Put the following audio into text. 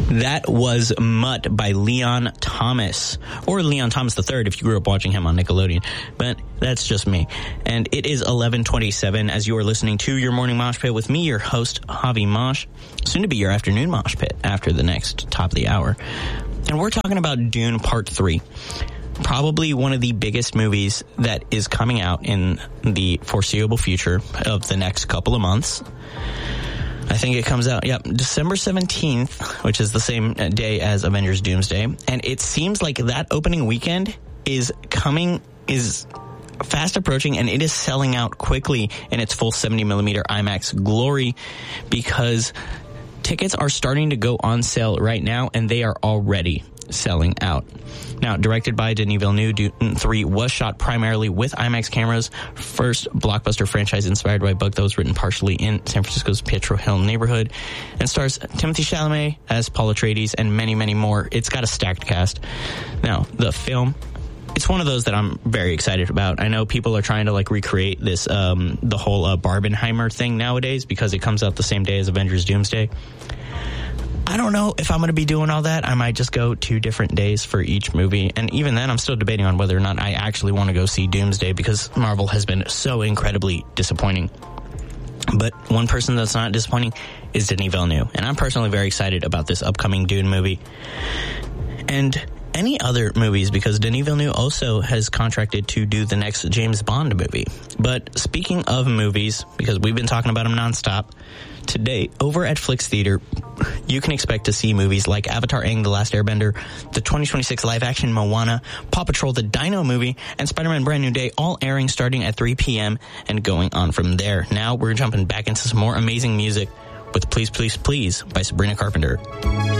That was Mutt by Leon Thomas, or Leon Thomas III if you grew up watching him on Nickelodeon, but that's just me. And it is 11:27 as you are listening to your morning mosh pit with me, your host, Javi Mosh, soon to be your afternoon mosh pit after the next top of the hour. And we're talking about Dune Part 3. Probably one of the biggest movies that is coming out in the foreseeable future of the next couple of months. I think it comes out, December 17th, which is the same day as Avengers Doomsday. And it seems like that opening weekend is fast approaching, and it is selling out quickly in its full 70mm IMAX glory, because tickets are starting to go on sale right now, and they are already selling out. Now, directed by Denis Villeneuve, Dune 3 was shot primarily with IMAX cameras, first blockbuster franchise inspired by a book that was written partially in San Francisco's Pietro Hill neighborhood, and stars Timothée Chalamet as Paul Atreides and many, many more. It's got a stacked cast. Now, the film, it's one of those that I'm very excited about. I know people are trying to recreate this, the whole Barbenheimer thing nowadays, because it comes out the same day as Avengers Doomsday. I don't know if I'm going to be doing all that. I might just go 2 different days for each movie. And even then, I'm still debating on whether or not I actually want to go see Doomsday, because Marvel has been so incredibly disappointing. But one person that's not disappointing is Denis Villeneuve. And I'm personally very excited about this upcoming Dune movie. And any other movies, because Denis Villeneuve also has contracted to do the next James Bond movie. But speaking of movies, because we've been talking about them nonstop, today, over at Flix Theater, you can expect to see movies like Avatar: Aang, The Last Airbender, the 2026 live-action Moana, Paw Patrol, the Dino movie, and Spider-Man Brand New Day, all airing starting at 3 p.m. and going on from there. Now we're jumping back into some more amazing music with Please, Please, Please by Sabrina Carpenter.